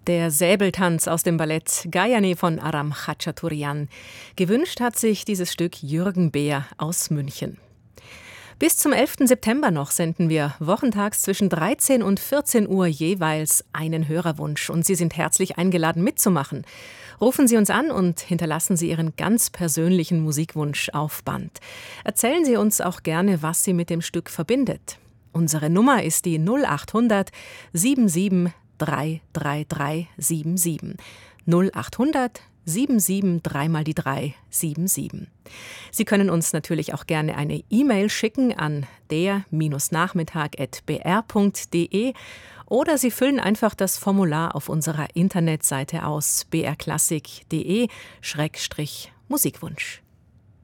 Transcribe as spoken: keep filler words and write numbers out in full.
Der Säbeltanz aus dem Ballett Gayane von Aram Khachaturian. Gewünscht hat sich dieses Stück Jürgen Beer aus München. Bis zum elften September noch senden wir wochentags zwischen dreizehn und vierzehn Uhr jeweils einen Hörerwunsch. Und Sie sind herzlich eingeladen mitzumachen. Rufen Sie uns an und hinterlassen Sie Ihren ganz persönlichen Musikwunsch auf Band. Erzählen Sie uns auch gerne, was Sie mit dem Stück verbindet. Unsere Nummer ist die null acht hundert siebenundsiebzig drei drei drei sieben sieben. null acht hundert siebenundsiebzig drei mal die drei sieben sieben. Sie können uns natürlich auch gerne eine E-Mail schicken an der Nachmittag at b r punkt d e oder Sie füllen einfach das Formular auf unserer Internetseite aus b r klassik punkt d e Schrägstrich Musikwunsch.